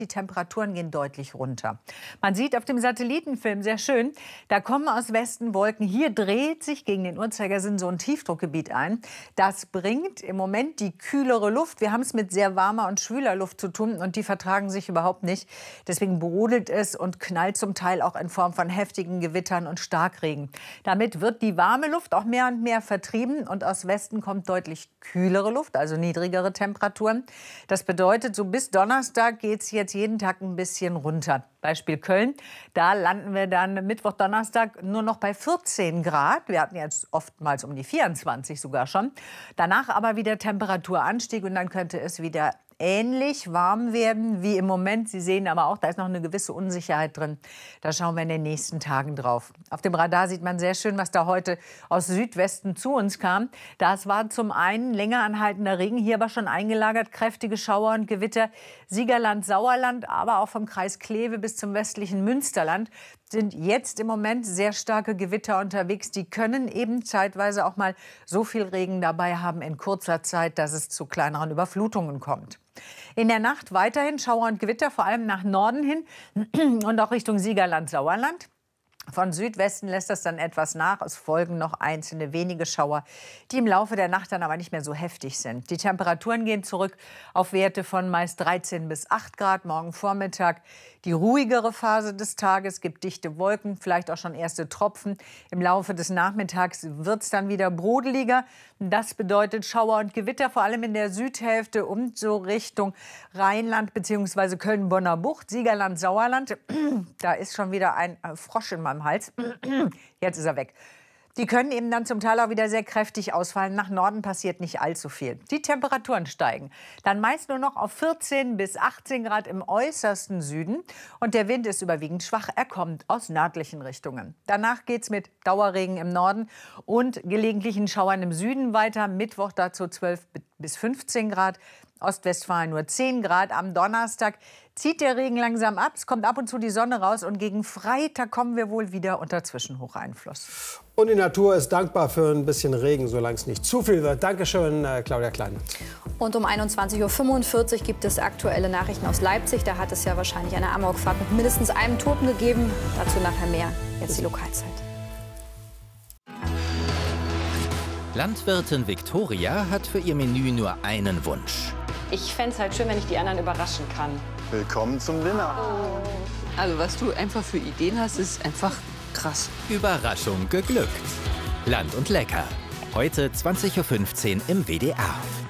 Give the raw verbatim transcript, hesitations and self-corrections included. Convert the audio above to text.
Die Temperaturen gehen deutlich runter. Man sieht auf dem Satellitenfilm sehr schön, da kommen aus Westen Wolken. Hier dreht sich gegen den Uhrzeigersinn so ein Tiefdruckgebiet ein. Das bringt im Moment die kühlere Luft. Wir haben es mit sehr warmer und schwüler Luft zu tun und die vertragen sich überhaupt nicht. Deswegen brodelt es und knallt zum Teil auch in Form von heftigen Gewittern und Starkregen. Damit wird die warme Luft auch mehr und mehr vertrieben und aus Westen kommt deutlich kühlere Luft, also niedrigere Temperaturen. Das bedeutet, so bis Donnerstag geht es jetzt jeden Tag ein bisschen runter. Beispiel Köln, da landen wir dann Mittwoch, Donnerstag nur noch bei vierzehn Grad. Wir hatten jetzt oftmals um die vierundzwanzig sogar schon. Danach aber wieder Temperaturanstieg und dann könnte es wieder ähnlich warm werden wie im Moment. Sie sehen aber auch, da ist noch eine gewisse Unsicherheit drin. Da schauen wir in den nächsten Tagen drauf. Auf dem Radar sieht man sehr schön, was da heute aus Südwesten zu uns kam. Das war zum einen länger anhaltender Regen, hier aber schon eingelagert, kräftige Schauer und Gewitter. Siegerland, Sauerland, aber auch vom Kreis Kleve bis zum westlichen Münsterland sind jetzt im Moment sehr starke Gewitter unterwegs. Die können eben zeitweise auch mal so viel Regen dabei haben in kurzer Zeit, dass es zu kleineren Überflutungen kommt. In der Nacht weiterhin Schauer und Gewitter, vor allem nach Norden hin und auch Richtung Siegerland, Sauerland. Von Südwesten lässt das dann etwas nach. Es folgen noch einzelne wenige Schauer, die im Laufe der Nacht dann aber nicht mehr so heftig sind. Die Temperaturen gehen zurück auf Werte von meist dreizehn bis acht Grad morgen Vormittag. Die ruhigere Phase des Tages gibt dichte Wolken, vielleicht auch schon erste Tropfen. Im Laufe des Nachmittags wird es dann wieder brodeliger. Das bedeutet Schauer und Gewitter, vor allem in der Südhälfte und so Richtung Rheinland bzw. Köln-Bonner Bucht, Siegerland, Sauerland. Da ist schon wieder ein Frosch in meinem Hals. Jetzt ist er weg. Die können eben dann zum Teil auch wieder sehr kräftig ausfallen. Nach Norden passiert nicht allzu viel. Die Temperaturen steigen. Dann meist nur noch auf vierzehn bis achtzehn Grad im äußersten Süden. Und der Wind ist überwiegend schwach. Er kommt aus nördlichen Richtungen. Danach geht es mit Dauerregen im Norden und gelegentlichen Schauern im Süden weiter. Mittwoch dazu zwölf bis fünfzehn Grad. Ostwestfalen nur zehn Grad. Am Donnerstag zieht der Regen langsam ab. Es kommt ab und zu die Sonne raus. Und gegen Freitag kommen wir wohl wieder unter Zwischenhocheinfluss. Und die Natur ist dankbar für ein bisschen Regen, solange es nicht zu viel wird. Dankeschön, Claudia Klein. Und um einundzwanzig Uhr fünfundvierzig gibt es aktuelle Nachrichten aus Leipzig. Da hat es ja wahrscheinlich eine Amokfahrt mit mindestens einem Toten gegeben. Dazu nachher mehr. Jetzt die Lokalzeit. Landwirtin Viktoria hat für ihr Menü nur einen Wunsch. Ich fände es halt schön, wenn ich die anderen überraschen kann. Willkommen zum Dinner. Oh. Also was du einfach für Ideen hast, ist einfach krass. Überraschung geglückt. Land und Lecker. Heute zwanzig Uhr fünfzehn im W D R.